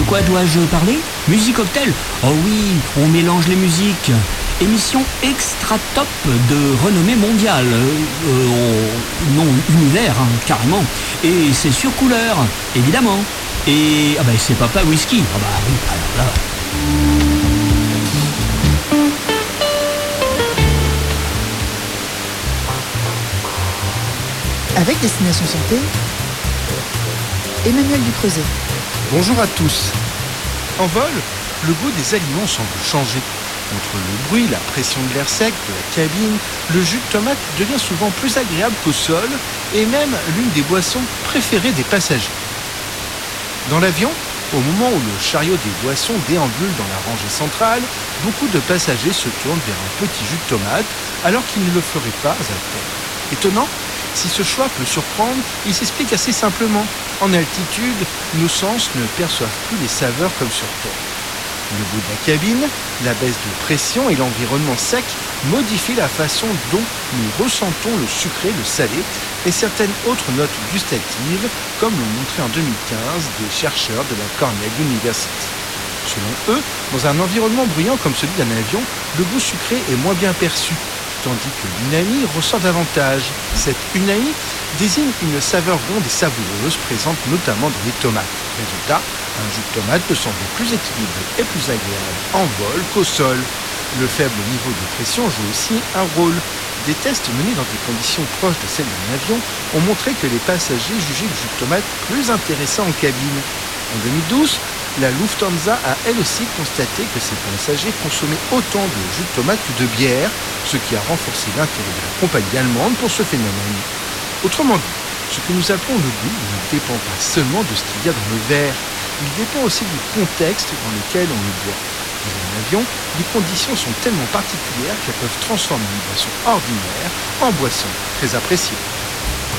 quoi dois-je parler? Musique cocktail? Oh oui, on mélange les musiques. Émission extra top de renommée mondiale. Non, univers, hein, carrément. Et c'est sur couleur, évidemment. Et c'est Papa Whisky. Ah bah oui, alors là. Avec Destination Santé, Emmanuel Ducreuset. Bonjour à tous. En vol, le goût des aliments semble changer. Entre le bruit, la pression de l'air sec, de la cabine, le jus de tomate devient souvent plus agréable qu'au sol et même l'une des boissons préférées des passagers. Dans l'avion, au moment où le chariot des boissons déambule dans la rangée centrale, beaucoup de passagers se tournent vers un petit jus de tomate alors qu'ils ne le feraient pas à terre. Étonnant? Si ce choix peut surprendre, il s'explique assez simplement. En altitude, nos sens ne perçoivent plus les saveurs comme sur Terre. Le goût de la cabine, la baisse de pression et l'environnement sec modifient la façon dont nous ressentons le sucré, le salé et certaines autres notes gustatives, comme l'ont montré en 2015 des chercheurs de la Cornell University. Selon eux, dans un environnement bruyant comme celui d'un avion, le goût sucré est moins bien perçu, tandis que l'unami ressort davantage. Cette unami désigne une saveur ronde et savoureuse présente notamment dans les tomates. Résultat, un jus de tomate peut sembler plus équilibré et plus agréable en vol qu'au sol. Le faible niveau de pression joue aussi un rôle. Des tests menés dans des conditions proches de celles d'un avion ont montré que les passagers jugeaient le jus de tomate plus intéressant en cabine. En 2012, la Lufthansa a elle aussi constaté que ses passagers consommaient autant de jus de tomate que de bière, ce qui a renforcé l'intérêt de la compagnie allemande pour ce phénomène. Autrement dit, ce que nous appelons le goût ne dépend pas seulement de ce qu'il y a dans le verre, il dépend aussi du contexte dans lequel on le boit. Dans un avion, les conditions sont tellement particulières qu'elles peuvent transformer une boisson ordinaire en boisson très appréciée.